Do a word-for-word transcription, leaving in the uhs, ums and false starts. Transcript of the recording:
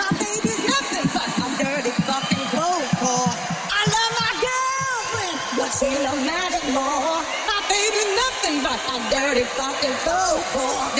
my baby's nothing but a dirty fucking cold core. I love my girlfriend, but she don't matter more. My baby's nothing but a dirty fucking cold core.